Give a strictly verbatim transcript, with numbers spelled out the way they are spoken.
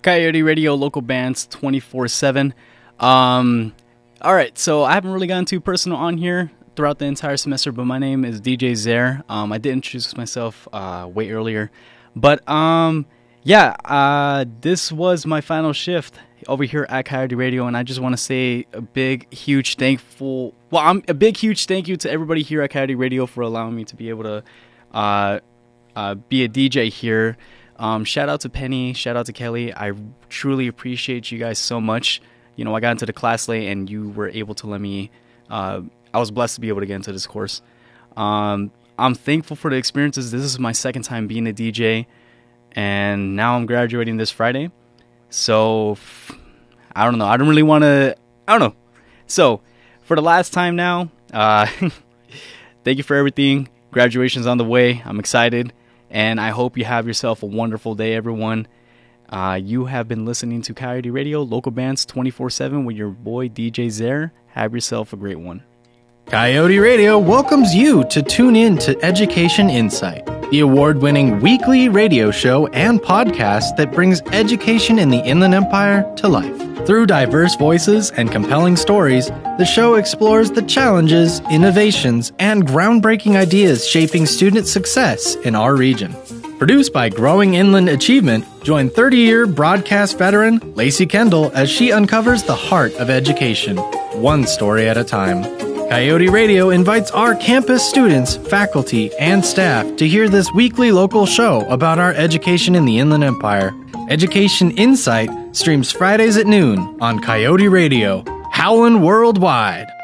Coyote Radio, local bands twenty-four seven. Um, all right, so I haven't really gotten too personal on here throughout the entire semester, but my name is D J Zaire. Um, I did introduce myself uh, way earlier. But, um, yeah, uh, this was my final shift over here at Coyote Radio, and I just want to say a big, huge thankful, well, I'm a big, huge thank you to everybody here at Coyote Radio for allowing me to be able to uh, uh, be a D J here. Um, shout out to Penny, shout out to Kelly. I truly appreciate you guys so much. You know, I got into the class late, and you were able to let me, uh, I was blessed to be able to get into this course. Um, I'm thankful for the experiences. This is my second time being a D J, and now I'm graduating this Friday. So, I don't know. I don't really want to, I don't know. So, for the last time now, uh, thank you for everything. Graduation's on the way. I'm excited, and I hope you have yourself a wonderful day, everyone. Uh, you have been listening to Coyote Radio, local bands twenty-four seven with your boy D J Zaire. Have yourself a great one. Coyote Radio welcomes you to tune in to Education Insight, the award-winning weekly radio show and podcast that brings education in the Inland Empire to life. Through diverse voices and compelling stories, the show explores the challenges, innovations, and groundbreaking ideas shaping student success in our region. Produced by Growing Inland Achievement, join thirty-year broadcast veteran Lacey Kendall as she uncovers the heart of education, one story at a time. Coyote Radio invites our campus students, faculty, and staff to hear this weekly local show about our education in the Inland Empire. Education Insight streams Fridays at noon on Coyote Radio, howlin' worldwide.